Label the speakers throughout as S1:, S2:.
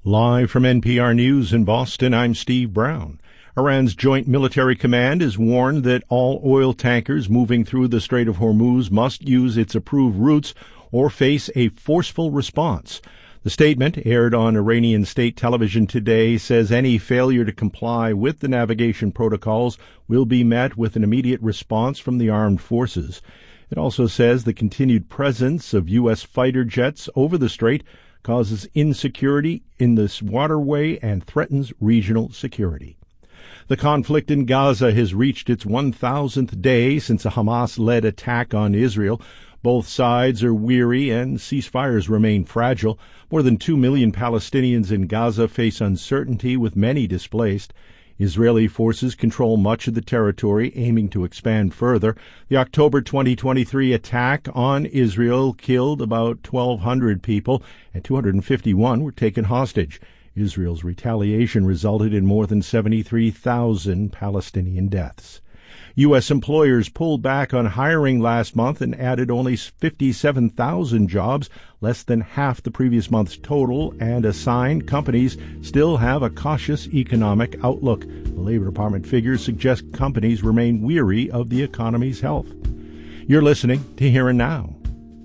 S1: Live from NPR News in Boston, I'm Steve Brown. Iran's Joint Military Command has warned that all oil tankers moving through the Strait of Hormuz must use its approved routes or face a forceful response. The statement, aired on Iranian state television today, says any failure to comply with the navigation protocols will be met with an immediate response from the armed forces. It also says the continued presence of U.S. fighter jets over the strait causes insecurity in this waterway and threatens regional security. The conflict in Gaza has reached its 1,000th day since a Hamas-led attack on Israel. Both sides are weary and ceasefires remain fragile. More than 2 million Palestinians in Gaza face uncertainty, with many displaced. Israeli forces control much of the territory, aiming to expand further. The October 2023 attack on Israel killed about 1,200 people, and 251 were taken hostage. Israel's retaliation resulted in more than 73,000 Palestinian deaths. U.S. employers pulled back on hiring last month and added only 57,000 jobs, less than half the previous month's total, and a sign companies still have a cautious economic outlook. The Labor Department figures suggest companies remain weary of the economy's health. You're listening to Here and Now.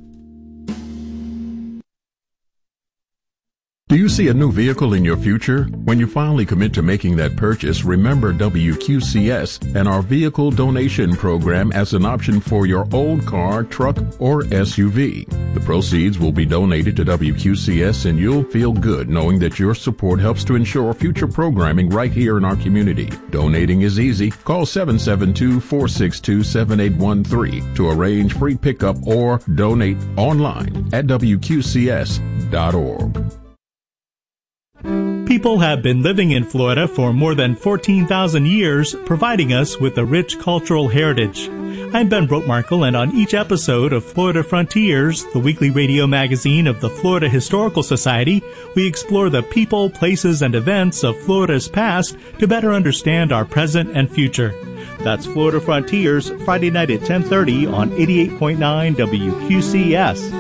S2: Do you see a new vehicle in your future? When you finally commit to making that purchase, remember WQCS and our vehicle donation program as an option for your old car, truck, or SUV. The proceeds will be donated to WQCS, and you'll feel good knowing that your support helps to ensure future programming right here in our community. Donating is easy. Call 772-462-7813 to arrange free pickup or donate online at WQCS.org.
S3: People have been living in Florida for more than 14,000 years, providing us with a rich cultural heritage. I'm Ben Brotmarkle, and on each episode of Florida Frontiers, the weekly radio magazine of the Florida Historical Society, we explore the people, places, and events of Florida's past to better understand our present and future. That's Florida Frontiers, Friday night at 10:30 on 88.9 WQCS.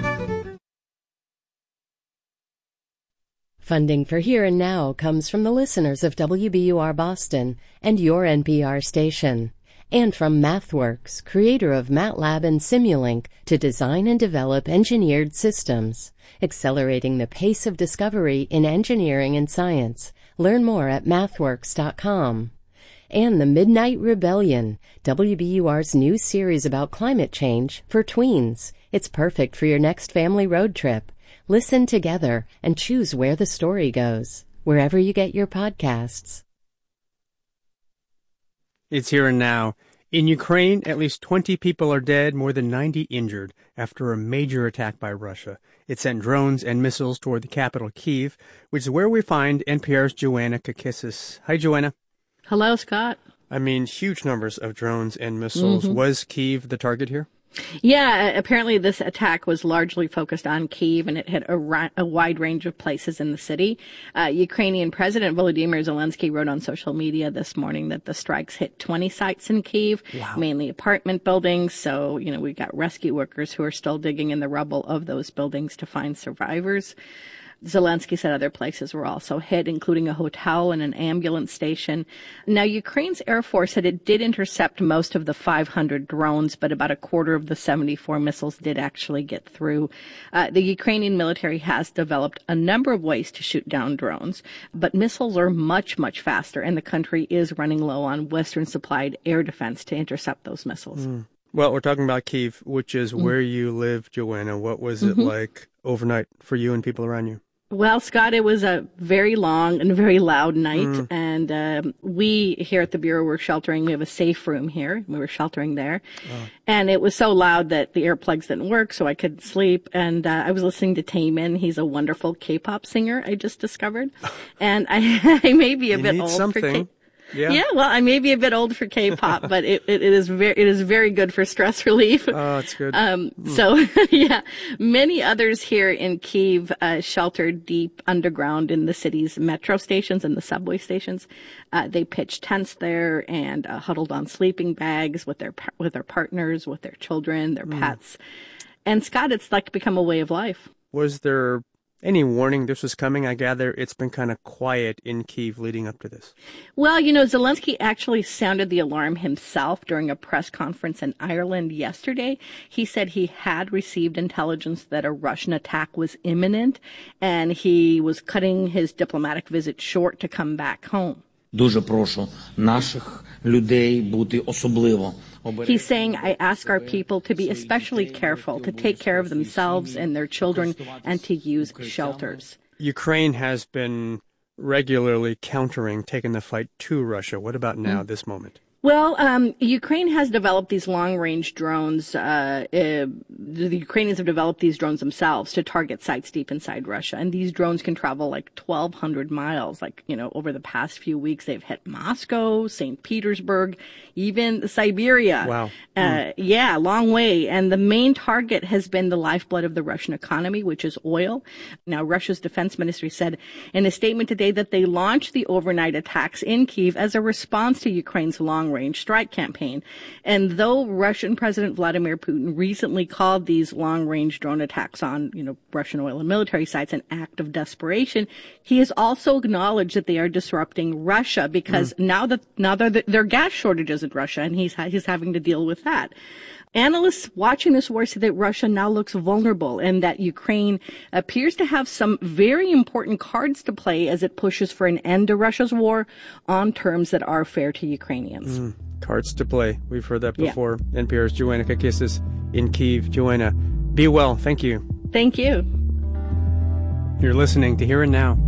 S4: Funding for Here and Now comes from the listeners of WBUR Boston and your NPR station, and from MathWorks, creator of MATLAB and Simulink, to design and develop engineered systems, accelerating the pace of discovery in engineering and science. Learn more at mathworks.com. And The Midnight Rebellion, WBUR's new series about climate change for tweens. It's perfect for your next family road trip. Listen together and choose where the story goes, wherever you get your podcasts.
S5: It's Here and Now. In Ukraine, at least 20 people are dead, more than 90 injured after a major attack by Russia. It sent drones and missiles toward the capital, Kyiv, which is where we find NPR's Joanna Kakissis. Hi, Joanna.
S6: Hello, Scott.
S5: I mean, huge numbers of drones and missiles. Mm-hmm. Was Kyiv the target here?
S6: Yeah, apparently this attack was largely focused on Kyiv, and it hit a wide range of places in the city. Ukrainian President Volodymyr Zelensky wrote on social media this morning that the strikes hit 20 sites in Kyiv, wow, mainly apartment buildings. So, we've got rescue workers who are still digging in the rubble of those buildings to find survivors. Zelensky said other places were also hit, including a hotel and an ambulance station. Now, Ukraine's Air Force said it did intercept most of the 500 drones, but about a quarter of the 74 missiles did actually get through. The Ukrainian military has developed a number of ways to shoot down drones, but missiles are much, much faster, and the country is running low on Western-supplied air defense to intercept those missiles.
S5: Mm. Well, we're talking about Kyiv, which is where you live, Joanna. What was it like overnight for you and people around you?
S6: Well, Scott, it was a very long and very loud night, and we here at the Bureau were sheltering. We have a safe room here. We were sheltering there, and it was so loud that the earplugs didn't work, so I couldn't sleep. And I was listening to Taemin. He's a wonderful K-pop singer I just discovered, and I may be a bit old for K-pop. Yeah, well, I may be a bit old for K-pop, but it is very good for stress relief.
S5: Oh, it's good.
S6: So, yeah, many others here in Kyiv sheltered deep underground in the city's metro stations and the subway stations. They pitched tents there and huddled on sleeping bags with their partners, with their children, their pets. And Scott, it's like become a way of life.
S5: Was there Any warning this was coming? I gather it's been kind of quiet in Kyiv leading up to this.
S6: Well, Zelensky actually sounded the alarm himself during a press conference in Ireland yesterday. He said he had received intelligence that a Russian attack was imminent, and he was cutting his diplomatic visit short to come back home.
S7: Дуже прошу наших людей бути особливо.
S6: He's saying, I ask our people to be especially careful, to take care of themselves and their children, and to use shelters.
S5: Ukraine has been regularly taking the fight to Russia. What about now, this moment?
S6: Well, Ukraine has developed these long-range drones. The Ukrainians have developed these drones themselves to target sites deep inside Russia. And these drones can travel like 1,200 miles. Over the past few weeks, they've hit Moscow, St. Petersburg, even Siberia.
S5: Wow.
S6: Yeah, long way. And the main target has been the lifeblood of the Russian economy, which is oil. Now, Russia's defense ministry said in a statement today that they launched the overnight attacks in Kyiv as a response to Ukraine's long-range strike campaign. And though Russian President Vladimir Putin recently called these long-range drone attacks on, Russian oil and military sites an act of desperation, he has also acknowledged that they are disrupting Russia because now there are gas shortages in Russia, and he's having to deal with that. Analysts watching this war say that Russia now looks vulnerable and that Ukraine appears to have some very important cards to play as it pushes for an end to Russia's war on terms that are fair to Ukrainians.
S5: Cards to play. We've heard that before. Yeah. NPR's Joanna Kakissis in Kyiv. Joanna, be well. Thank you.
S6: Thank you.
S5: You're listening to Here and Now.